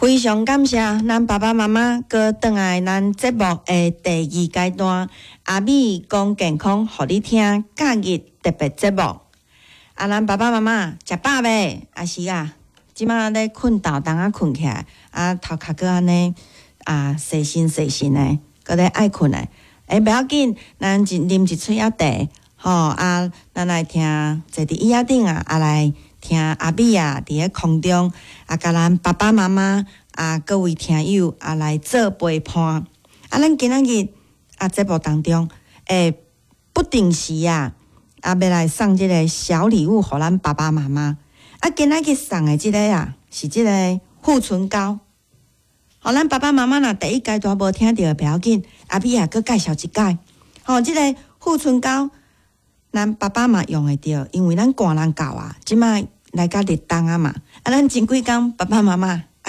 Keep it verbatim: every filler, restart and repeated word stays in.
非常感谢咱爸爸妈妈搁转来咱节目的第二阶段，阿美讲健康，互你听假日特别节目。啊，咱爸爸妈妈食饱未？啊是啊，即马咧困倒，当啊困起来，啊头壳搁安尼啊细心细心的，搁咧爱困的。诶，不要紧，咱一啉一喙仔茶，吼啊，咱来听坐伫椅仔顶啊，啊来。听阿美啊，伫咧空中啊，甲咱爸爸妈妈啊，各位听友啊来做陪伴。啊，咱今仔日啊节目当中，诶，不定时啊，啊要来送即个小礼物，互咱爸爸妈妈。啊，今仔日送的即个啊，是即个护唇膏。互咱爸爸妈妈若第一阶段无听到，不要紧，阿美啊，搁介绍一解。吼，即个护唇膏。咱爸爸嘛用会着，因为咱寒人到啊，即摆来甲立冬啊嘛，啊，咱前几工爸爸妈妈